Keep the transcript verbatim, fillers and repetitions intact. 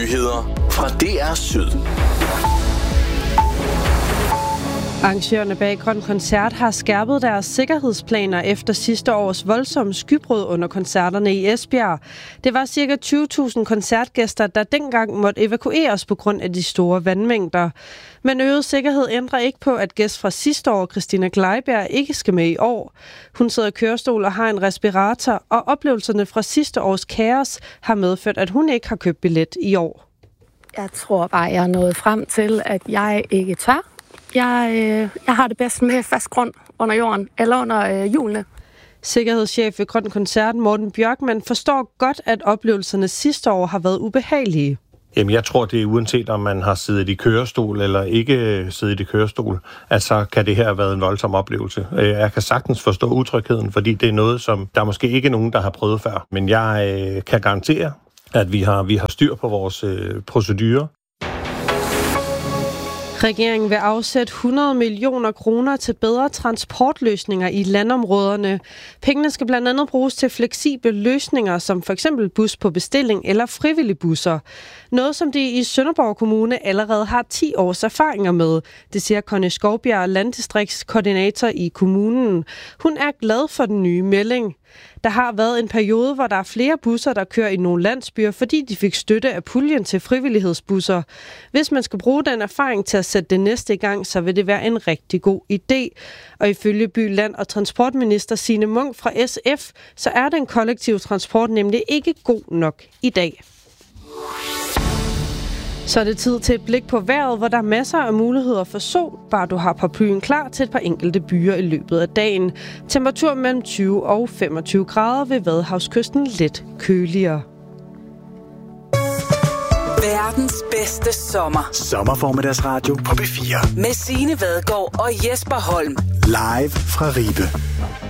Nyheder fra D R Syd. Arrangørerne bag Grøn Koncert har skærpet deres sikkerhedsplaner efter sidste års voldsomme skybrud under koncerterne i Esbjerg. Det var ca. tyve tusind koncertgæster, der dengang måtte evakueres på grund af de store vandmængder. Men øget sikkerhed ændrer ikke på, at gæst fra sidste år, Christina Gleiberg, ikke skal med i år. Hun sidder i kørestol og har en respirator, og oplevelserne fra sidste års kaos har medført, at hun ikke har købt billet i år. Jeg tror bare, jeg er nået frem til, at jeg ikke tør. Jeg, øh, jeg har det bedst med fast grund under jorden, eller under øh, hjulene. Sikkerhedschef ved Grøn Koncert, Morten Bjørkman, forstår godt, at oplevelserne sidste år har været ubehagelige. Jamen, jeg tror, det er uanset, om man har siddet i kørestol eller ikke siddet i kørestol, at så kan det her have været en voldsom oplevelse. Jeg kan sagtens forstå utrygheden, fordi det er noget, som der måske ikke er nogen, der har prøvet før. Men jeg øh, kan garantere, at vi har, vi har styr på vores øh, procedurer. Regeringen vil afsætte hundrede millioner kroner til bedre transportløsninger i landområderne. Pengene skal blandt andet bruges til fleksible løsninger, som f.eks. bus på bestilling eller frivillige busser. Noget, som de i Sønderborg Kommune allerede har ti års erfaringer med. Det siger Conny Skovbjerg, landdistriktskoordinator i kommunen. Hun er glad for den nye melding. Der har været en periode, hvor der er flere busser, der kører i nogle landsbyer, fordi de fik støtte af puljen til frivillighedsbusser. Hvis man skal bruge den erfaring til at sætte det næste i gang, så vil det være en rigtig god idé. Og ifølge By, Land og Transportminister Signe Munk fra S F, så er den kollektive transport nemlig ikke god nok i dag. Så er det tid til et blik på vejret, hvor der er masser af muligheder for sol, bare du har paraplyen klar til et par enkelte byer i løbet af dagen. Temperatur mellem tyve og femogtyve grader ved Vadehavskysten lidt køligere. Verdens bedste sommer. Sommerformiddagsradio på B fire. Med Signe Vadgaard og Jesper Holm. Live fra Ribe.